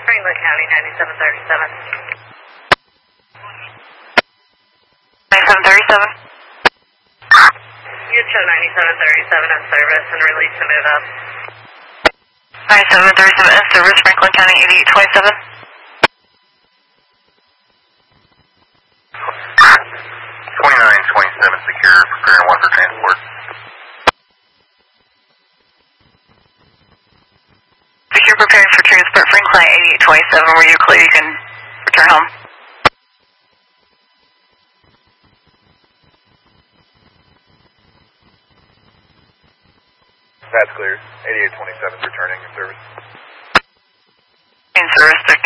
Franklin County, 9737. 9737? You show 9737 in service and release to move up. 9737 in service, Franklin County, 8827. 2927 secure, preparing one for transport. Secure preparing for transport, Franklin 8827, where you're clear, you can return home. That's clear. 8827 returning in service. In service,